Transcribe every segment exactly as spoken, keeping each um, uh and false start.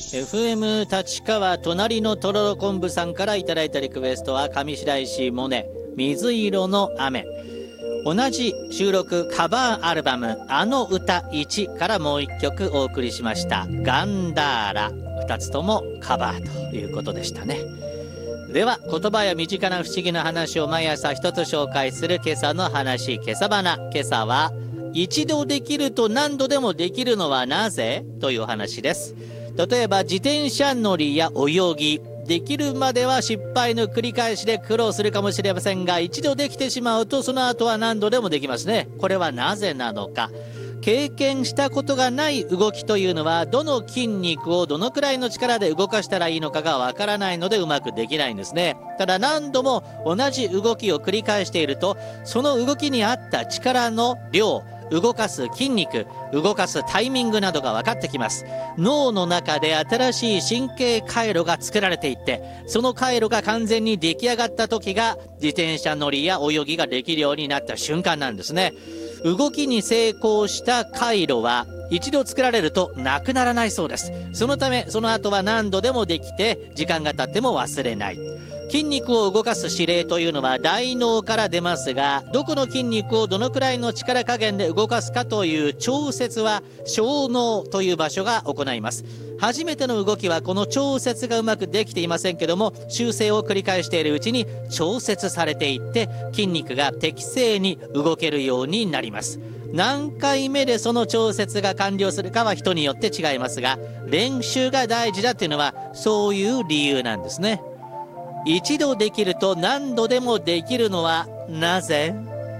エフエム 立川隣のとろろ昆布さんからいただいたリクエストは上白石萌音水色の雨。同じ収録カバーアルバムあの歌いちからもういっきょくお送りしました。ガンダーラ、ふたつともカバーということでしたね。では言葉や身近な不思議な話を毎朝一つ紹介する今朝の話、今朝花。今朝は一度できると何度でもできるのはなぜというお話です。例えば自転車乗りや泳ぎ、できるまでは失敗の繰り返しで苦労するかもしれませんが、一度できてしまうとその後は何度でもできますね。これはなぜなのか。経験したことがない動きというのはどの筋肉をどのくらいの力で動かしたらいいのかがわからないのでうまくできないんですね。ただ何度も同じ動きを繰り返していると、その動きに合った力の量、動かす筋肉、動かすタイミングなどが分かってきます。脳の中で新しい神経回路が作られていって、その回路が完全に出来上がった時が自転車乗りや泳ぎができるようになった瞬間なんですね。動きに成功した回路は一度作られるとなくならないそうです。そのためその後は何度でもできて、時間が経っても忘れない。筋肉を動かす指令というのは大脳から出ますが、どこの筋肉をどのくらいの力加減で動かすかという調節は小脳という場所が行います。初めての動きはこの調節がうまくできていませんけども、修正を繰り返しているうちに調節されていって筋肉が適正に動けるようになります。何回目でその調節が完了するかは人によって違いますが、練習が大事だっていうのはそういう理由なんですね。一度できると何度でもできるのはなぜ？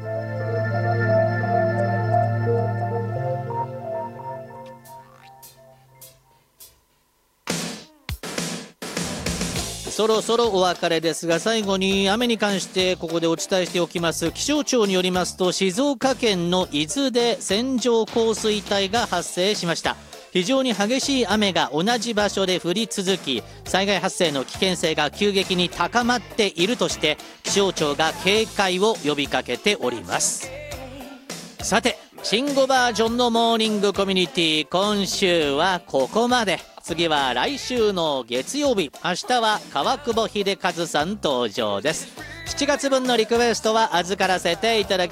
そろそろお別れですが、最後に雨に関してここでお伝えしておきます。気象庁によりますと、静岡県の伊豆で線状降水帯が発生しました。非常に激しい雨が同じ場所で降り続き、災害発生の危険性が急激に高まっているとして、気象庁が警戒を呼びかけております。さて、新語バージョンのモーニングコミュニティ、今週はここまで。次は来週の月曜日、明日は川久保秀和さん登場です。しちがつぶんのリクエストは預からせていただき